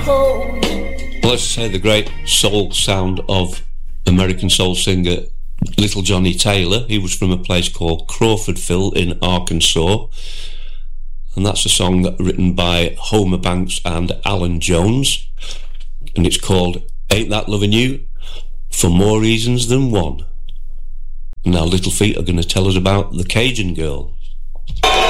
home. Well, let's say the great soul sound of American soul singer Little Johnny Taylor. He was from a place called Crawfordville in Arkansas, and that's a song written by Homer Banks and Alan Jones, and it's called Ain't That Lovin' You for More Reasons Than One. Now Little Feat are going to tell us about the Cajun Girl.